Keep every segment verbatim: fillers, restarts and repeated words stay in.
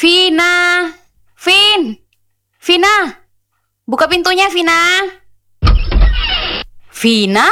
Vina, Vin, Vina, buka pintunya Vina. Vina?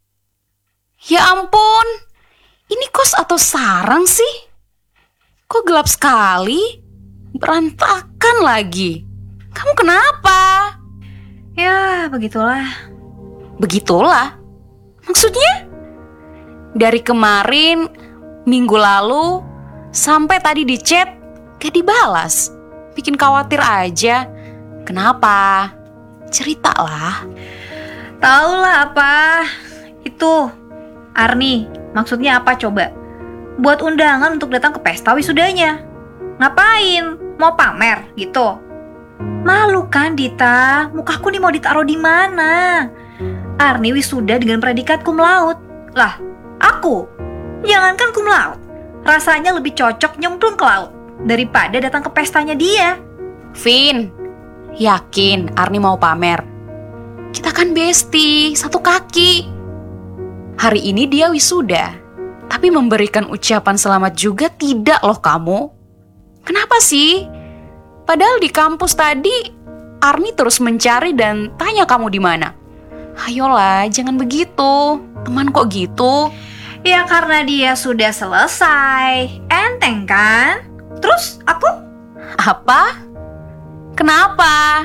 Ya ampun, ini kos atau sarang sih? Kok gelap sekali? Berantakan lagi. Kamu kenapa? Ya, begitulah. Begitulah? Maksudnya? Dari kemarin, minggu lalu, sampai tadi di chat, gak dibalas. Bikin khawatir aja. Kenapa? Ceritalah. Taulah apa. Itu, Arni, maksudnya apa coba? Buat undangan untuk datang ke pesta wisudanya. Ngapain? Mau pamer gitu? Malu kan Dita? Mukaku nih mau ditaruh di mana? Arni wisuda dengan predikat cum laude. Lah, aku? Jangankan cum laude, rasanya lebih cocok nyemplung ke laut daripada datang ke pestanya dia. Vin, yakin Arni mau pamer? Kita kan bestie, satu kaki. Hari ini dia wisuda, tapi memberikan ucapan selamat juga tidak loh kamu. Kenapa sih? Padahal di kampus tadi Arni terus mencari dan tanya kamu di mana. Ayolah, jangan begitu. Teman kok gitu? Ya karena dia sudah selesai. Enteng kan? Terus aku? Apa? Kenapa?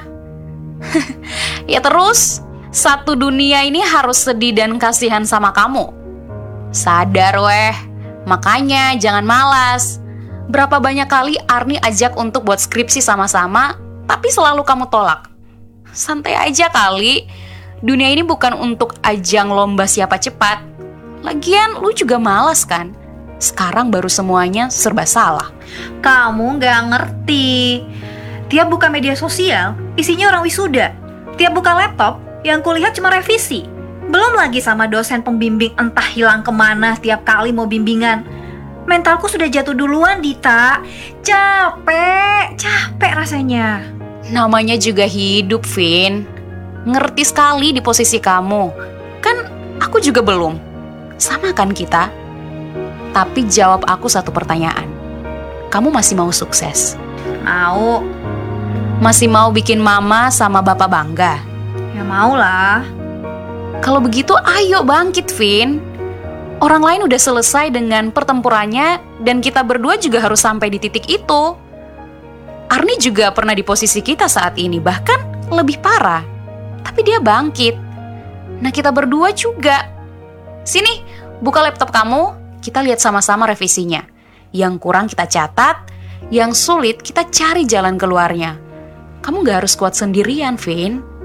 Ya terus, satu dunia ini harus sedih dan kasihan sama kamu. Sadar weh, makanya jangan malas. Berapa banyak kali Arni ajak untuk buat skripsi sama-sama, tapi selalu kamu tolak. Santai aja kali, dunia ini bukan untuk ajang lomba siapa cepat. Lagian lu juga malas kan? Sekarang baru semuanya serba salah. Kamu gak ngerti. Tiap buka media sosial, isinya orang wisuda. Tiap buka laptop, yang kulihat cuma revisi. Belum lagi sama dosen pembimbing entah hilang kemana tiap kali mau bimbingan. Mentalku sudah jatuh duluan, Dita. Capek, capek rasanya. Namanya juga hidup, Vin. Ngerti sekali di posisi kamu. Kan aku juga belum. Sama kan kita? Tapi jawab aku satu pertanyaan. Kamu masih mau sukses? Mau. Masih mau bikin mama sama bapak bangga? Ya mau lah. Kalau begitu ayo bangkit, Vin. Orang lain udah selesai dengan pertempurannya dan kita berdua juga harus sampai di titik itu. Arni juga pernah di posisi kita saat ini, bahkan lebih parah. Tapi dia bangkit. Nah kita berdua juga. Sini, buka laptop kamu, kita lihat sama-sama revisinya. Yang kurang kita catat, yang sulit kita cari jalan keluarnya. Kamu gak harus kuat sendirian, Vin.